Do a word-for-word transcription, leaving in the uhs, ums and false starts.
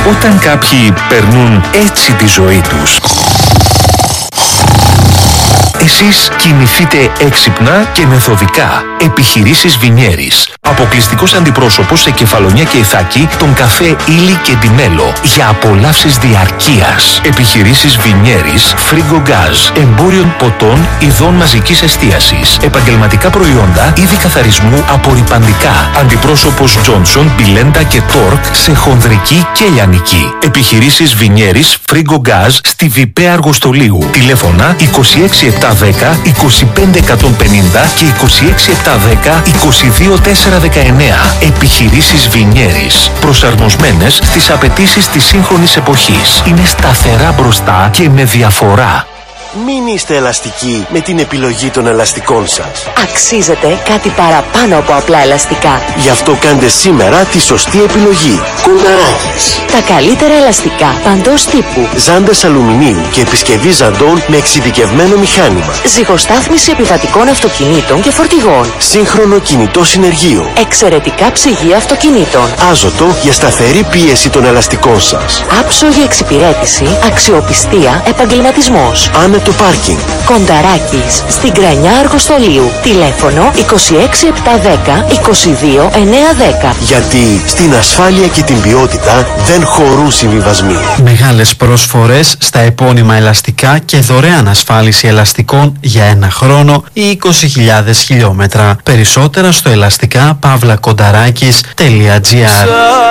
Όταν κάποιοι περνούν έτσι τη ζωή τους, εσείς κινηθείτε έξυπνα και μεθοδικά. Επιχειρήσεις Βινιέρης. Αποκλειστικός αντιπρόσωπος σε Κεφαλονιά και Ιθάκη, τον καφέ Ήλι και Ντιμέλο. Για απολαύσεις διαρκείας. Επιχειρήσεις Βινιέρης, Φρίγκο Γκάζ. Εμπόριων ποτών, ειδών μαζικής εστίασης. Επαγγελματικά προϊόντα, είδη καθαρισμού, απορρυπαντικά. Αντιπρόσωπος Τζόνσον, Μπιλέντα και Τόρκ σε χονδρική και λιανική. Επιχειρήσεις Βινιέρης, Φρίγκο Γκάζ στη Βιπαία Αργοστολίου. Τηλέφωνα είκοσι έξι επτακόσια δέκα είκοσι πέντε εκατόν πενήντα και είκοσι έξι επτακόσια δέκα είκοσι δύο τετρακόσια δεκαεννέα. Επιχειρήσεις Βινιέρης. Προσαρμοσμένες στις απαιτήσεις της σύγχρονης εποχής. Είναι σταθερά μπροστά και με διαφορά. Μην είστε ελαστικοί με την επιλογή των ελαστικών σας. Αξίζετε κάτι παραπάνω από απλά ελαστικά. Γι' αυτό κάντε σήμερα τη σωστή επιλογή. Κονταράκης. Τα καλύτερα ελαστικά παντός τύπου. Ζάντες αλουμινίου και επισκευή ζαντών με εξειδικευμένο μηχάνημα. Ζυγοστάθμιση επιβατικών αυτοκινήτων και φορτηγών. Σύγχρονο κινητό συνεργείο. Εξαιρετικά ψυγεία αυτοκινήτων. Άζωτο για σταθερή πίεση των ελαστικών σας. Άψογη εξυπηρέτηση, αξιοπιστία, επαγγελματισμός. Το πάρκινγκ. Κονταράκης, στην Κρανιά Αργοστολίου. Τηλέφωνο είκοσι έξι επτακόσια δέκα είκοσι δύο εννιακόσια δέκα. Γιατί στην ασφάλεια και την ποιότητα δεν χωρούν συμβιβασμοί. Μεγάλες προσφορές στα επώνυμα ελαστικά και δωρεάν ασφάλιση ελαστικών για ένα χρόνο ή είκοσι χιλιάδες χιλιόμετρα. Περισσότερα στο ελαστικά παύλα κονταράκης τελεία τζι άρ.